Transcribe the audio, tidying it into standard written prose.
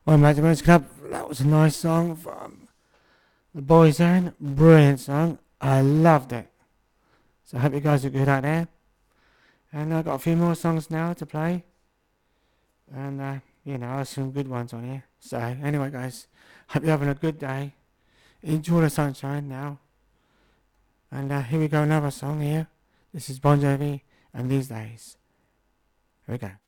Well, Magic Moments Club, that was a nice song from the Boyzone. Brilliant song. I loved it. So I hope you guys are good out there. And I've got a few more songs now to play. And, there's some good ones on here. So, anyway, guys, hope you're having a good day. Enjoy the sunshine now. And here we go, another song here. This is Bon Jovi and These Days. Here we go.